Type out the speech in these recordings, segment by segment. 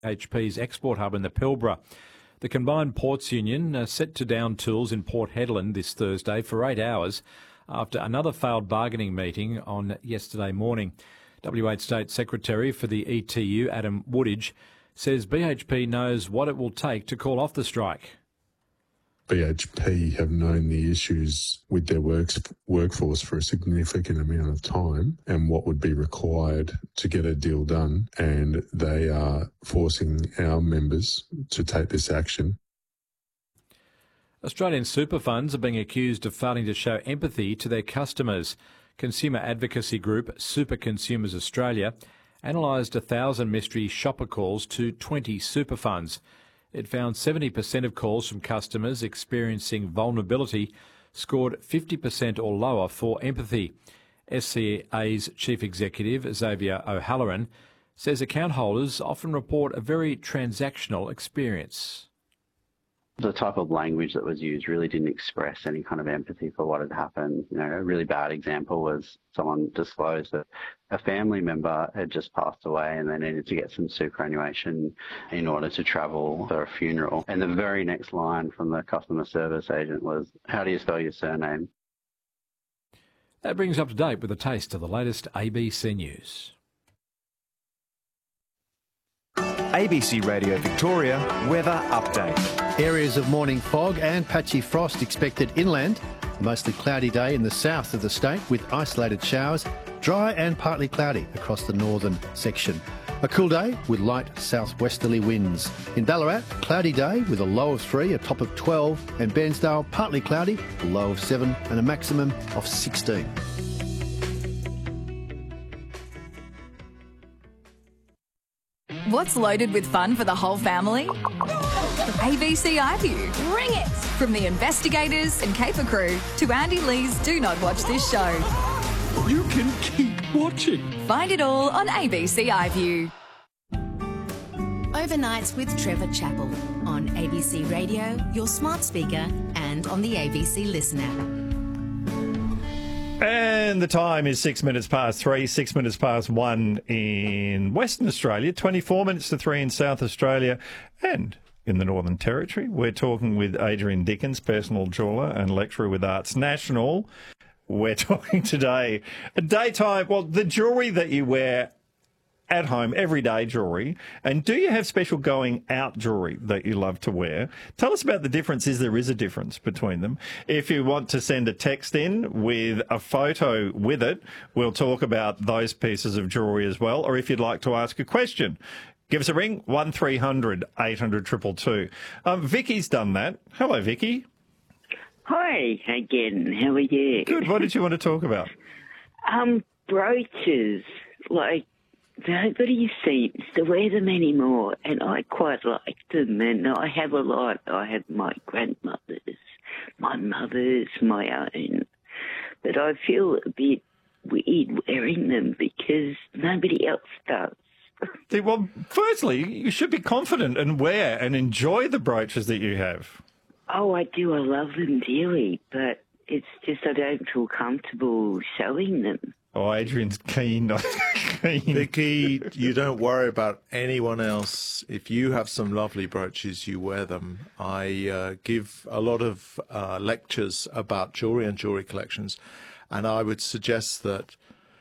BHP's export hub in the Pilbara. The combined ports union are set to down tools in Port Hedland this Thursday for 8 hours after another failed bargaining meeting on yesterday morning. WA State Secretary for the ETU, Adam Woodage, says BHP knows what it will take to call off the strike. BHP have known the issues with their workforce for a significant amount of time and what would be required to get a deal done, and they are forcing our members to take this action. Australian super funds are being accused of failing to show empathy to their customers. Consumer advocacy group Super Consumers Australia analysed 1,000 mystery shopper calls to 20 super funds. It found 70% of calls from customers experiencing vulnerability scored 50% or lower for empathy. SCA's Chief Executive, Xavier O'Halloran, says account holders often report a very transactional experience. The type of language that was used really didn't express any kind of empathy for what had happened. You know, a really bad example was someone disclosed that a family member had just passed away and they needed to get some superannuation in order to travel for a funeral. And the very next line from the customer service agent was, "How do you spell your surname?" That brings up to date with a taste of the latest ABC News. ABC Radio Victoria weather update. Areas of morning fog and patchy frost expected inland. A mostly cloudy day in the south of the state with isolated showers. Dry and partly cloudy across the northern section. A cool day with light southwesterly winds. In Ballarat, cloudy day with a low of 3, a top of 12, and Bairnsdale partly cloudy, a low of 7 and a maximum of 16. What's loaded with fun for the whole family? ABC iView. Ring it! From the investigators and caper crew to Andy Lee's Do Not Watch This Show. You can keep watching. Find it all on ABC iView. Overnights with Trevor Chappell on ABC Radio, your smart speaker, and on the ABC Listen app. And the time is 6 minutes past 3, 6 minutes past 1 in Western Australia, 24 minutes to 3 in South Australia and in the Northern Territory. We're talking with Adrian Dickens, personal jeweller and lecturer with Arts National. We're talking today the jewellery that you wear at home, everyday jewellery. And do you have special going out jewellery that you love to wear? Tell us about the differences. There is a difference between them. If you want to send a text in with a photo with it, we'll talk about those pieces of jewellery as well. Or if you'd like to ask a question, give us a ring, 1300 800 222. Vicky's done that. Hello, Vicky. Hi again. How are you? Good. What did you want to talk about? Brooches. Like, nobody seems to wear them anymore, and I quite like them, and I have a lot. I have my grandmother's, my mother's, my own. But I feel a bit weird wearing them because nobody else does. Well, firstly, you should be confident and wear and enjoy the brooches that you have. Oh, I do. I love them dearly, but it's just I don't feel comfortable showing them. Oh, Adrian's keen. Vicky, you don't worry about anyone else. If you have some lovely brooches, you wear them. I give a lot of lectures about jewellery and jewellery collections, and I would suggest that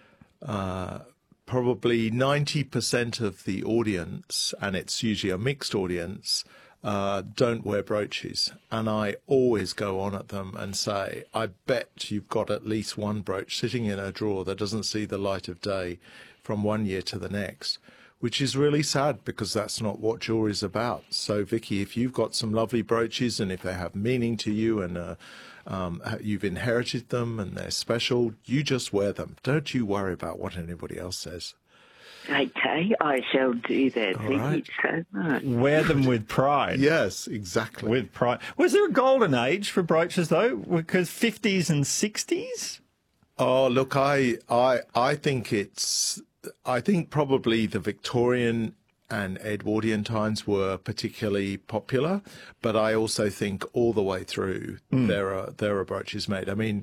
probably 90% of the audience, and it's usually a mixed audience, don't wear brooches. And I always go on at them and say, I bet you've got at least one brooch sitting in a drawer that doesn't see the light of day from one year to the next, which is really sad because that's not what jewelry is about. So, Vicky, if you've got some lovely brooches and if they have meaning to you and you've inherited them and they're special, you just wear them. Don't you worry about what anybody else says. Okay, I shall do that. Thank you so much. Wear them with pride. Yes, exactly. With pride. Was there a golden age for brooches, though? Because 50s and 60s? Oh, look, I think probably the Victorian and Edwardian times were particularly popular, but I also think all the way through there are brooches made. I mean,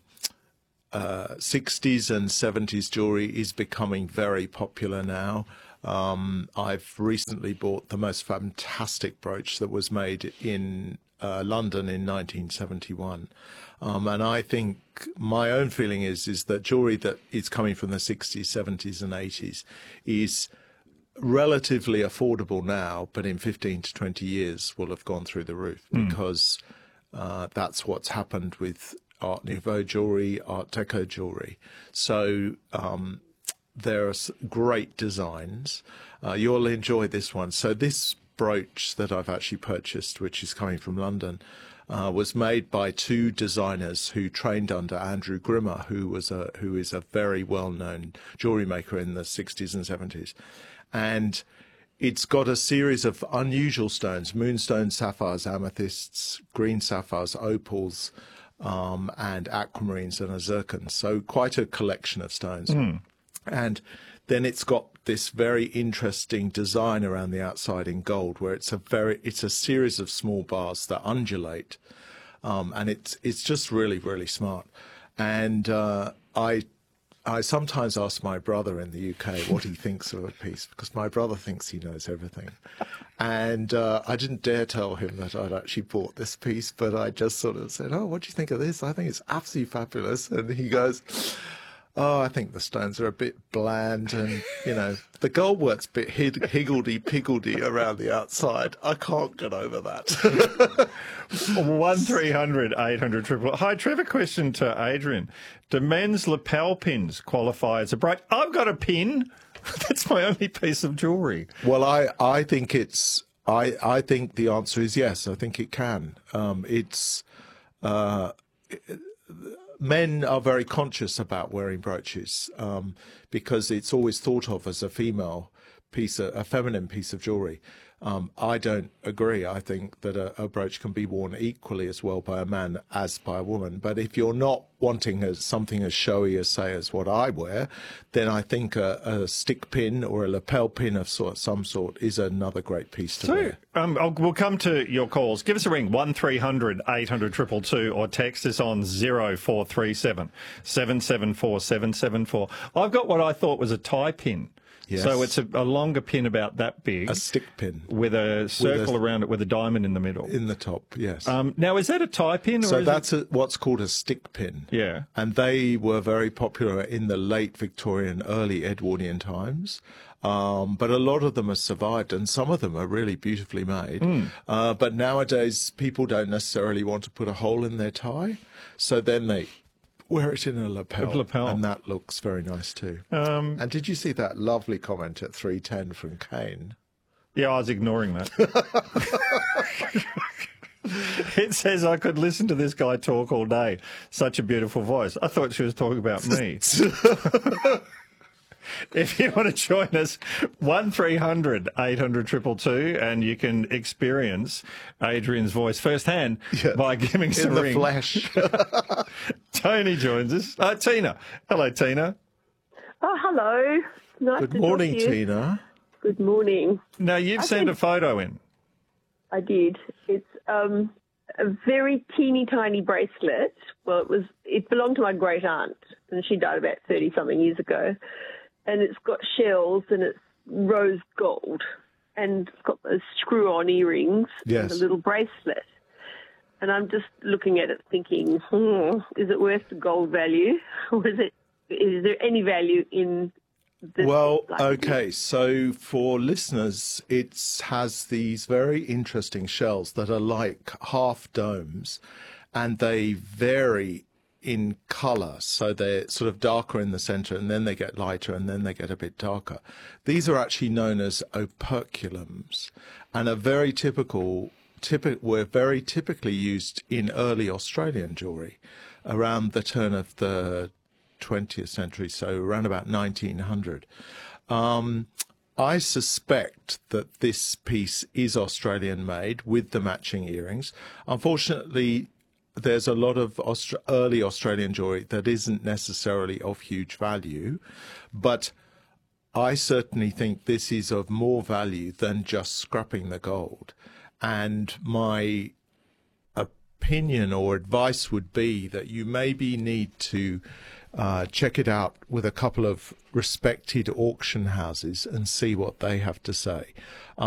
60s and 70s jewellery is becoming very popular now. I've recently bought the most fantastic brooch that was made in London in 1971. And I think my own feeling is that jewellery that is coming from the 60s, 70s and 80s is relatively affordable now, but in 15 to 20 years will have gone through the roof because that's what's happened with Art Nouveau jewellery, Art Deco jewellery. So there are great designs. You'll enjoy this one. So this brooch that I've actually purchased, which is coming from London, was made by two designers who trained under Andrew Grimmer, who is a very well-known jewellery maker in the 60s and 70s. And it's got a series of unusual stones: moonstones, sapphires, amethysts, green sapphires, opals, and aquamarines and a zircon. So quite a collection of stones. And then it's got this very interesting design around the outside in gold, where it's a series of small bars that undulate, and it's just really, really smart. And I sometimes ask my brother in the UK what he thinks of a piece, because my brother thinks he knows everything. And I didn't dare tell him that I'd actually bought this piece, but I just sort of said, "Oh, what do you think of this? I think it's absolutely fabulous." And he goes, "Oh, I think the stones are a bit bland, and, you know, the gold work's a bit higgledy-piggledy around the outside. I can't get over that." 1300 800 triple. Hi, Trevor. Question to Adrian: do men's lapel pins qualify as a brooch? I've got a pin. That's my only piece of jewellery. Well, I think it's. I think the answer is yes. I think it can. Men are very conscious about wearing brooches because it's always thought of as a feminine piece of jewellery. I don't agree. I think that a brooch can be worn equally as well by a man as by a woman. But if you're not wanting something as showy as, say, as what I wear, then I think a stick pin or a lapel pin of some sort is another great piece to wear. We'll come to your calls. Give us a ring, 1300 800 222, or text us on 0437 774 774. I've got what I thought was a tie pin. Yes. So it's a longer pin about that big. A stick pin. With a circle around it with a diamond in the middle. In the top, yes. Now, is that a tie pin? So that's what's called a stick pin. Yeah. And they were very popular in the late Victorian, early Edwardian times. But a lot of them have survived, and some of them are really beautifully made. But nowadays, people don't necessarily want to put a hole in their tie. So then they wear it in a lapel, and that looks very nice too. And did you see that lovely comment at 3:10 from Kane? Yeah, I was ignoring that. It says I could listen to this guy talk all day. Such a beautiful voice. I thought she was talking about me. If you want to join us, 1300 800 222, and you can experience Adrian's voice firsthand by giving us a ring. In the flesh. Tony joins us. Tina. Hello, Tina. Oh, hello. Nice Good morning, to talk to you. Tina. Good morning. Now, you've sent a photo in. I did. It's a very teeny tiny bracelet. Well, it belonged to my great aunt, and she died about 30-something years ago. And it's got shells, and it's rose gold, and it's got those screw-on earrings and a little bracelet. And I'm just looking at it thinking, is it worth the gold value, or is there any value in this? Well, okay, so for listeners, it has these very interesting shells that are like half domes, and they vary in colour, so they're sort of darker in the centre, and then they get lighter, and then they get a bit darker. These are actually known as operculums, and are very were very typically used in early Australian jewellery around the turn of the 20th century, so around about 1900. I suspect that this piece is Australian made with the matching earrings. Unfortunately, there's a lot of early Australian jewellery that isn't necessarily of huge value, but I certainly think this is of more value than just scrapping the gold. And my opinion or advice would be that you maybe need to check it out with a couple of respected auction houses and see what they have to say.